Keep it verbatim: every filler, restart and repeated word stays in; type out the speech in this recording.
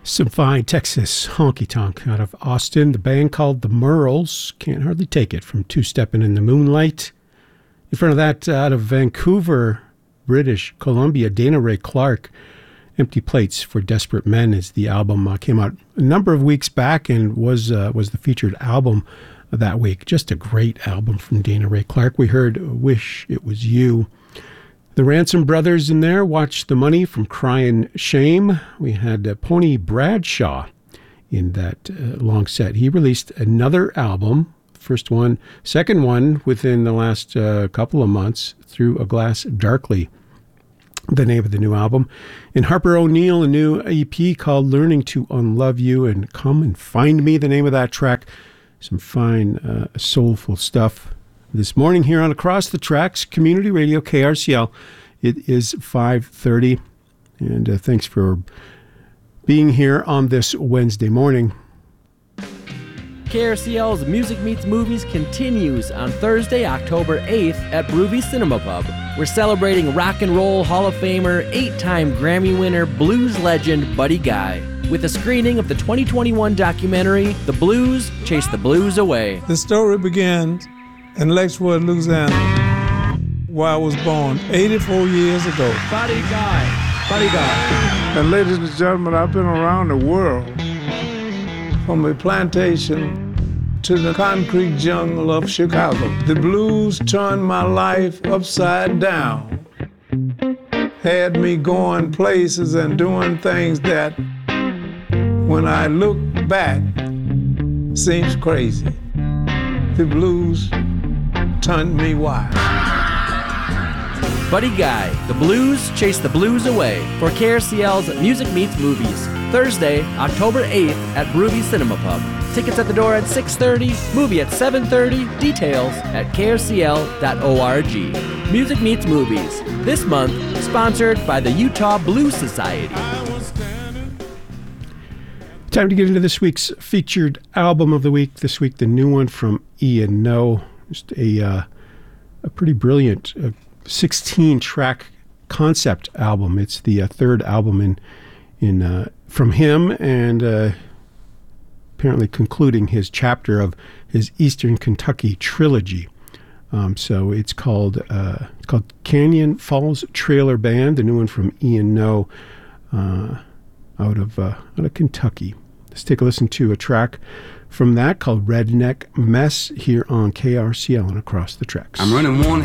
Some fine Texas honky-tonk out of Austin. The band called The Merles. Can't hardly take it from Two-Steppin' in the Moonlight. In front of that, uh, out of Vancouver, British Columbia, Dana Ray Clark. Empty Plates for Desperate Men is the album. Uh, came out a number of weeks back and was uh, was the featured album that week. Just a great album from Dana Ray Clark. We heard Wish It Was You. The Ransom Brothers in there, Watch the Money from Cryin' Shame. We had uh, Pony Bradshaw in that uh, long set. He released another album, first one, second one within the last uh, couple of months, Through a Glass Darkly, the name of the new album. And Harper O'Neill, a new E P called Learning to Unlove You and Come and Find Me, the name of that track. Some fine, uh, soulful stuff. This morning here on Across the Tracks, Community Radio, K R C L. It is five thirty, and uh, thanks for being here on this Wednesday morning. K R C L's Music Meets Movies continues on Thursday, October eighth at Broovy Cinema Pub. We're celebrating Rock and Roll Hall of Famer, eight-time Grammy winner, blues legend Buddy Guy, with a screening of the twenty twenty-one documentary, The Blues Chase the Blues Away. The story begins in Lexwood, Louisiana, where I was born eighty-four years ago. Buddy Guy, Buddy Guy. And ladies and gentlemen, I've been around the world, from a plantation to the concrete jungle of Chicago. The blues turned my life upside down, had me going places and doing things that, when I look back, seems crazy. The blues turned me wild. Buddy Guy, The Blues Chase the Blues Away, for K R C L's Music Meets Movies, Thursday, October eighth at Broovy Cinema Pub. Tickets at the door at six thirty, movie at seven thirty, details at k r c l dot org. Music Meets Movies, this month sponsored by the Utah Blues Society. Time to get into this week's featured album of the week. This week, the new one from Ian No. Just a uh, a pretty brilliant uh, sixteen-track concept album. It's the uh, third album in in uh, from him, and uh, apparently concluding his chapter of his Eastern Kentucky trilogy. Um, so it's called uh, it's called Canyon Falls Trailer Band, the new one from Ian No, uh, out of uh, out of Kentucky. Let's take a listen to a track from that called Redneck Mess here on K R C L and Across the Tracks. I'm running one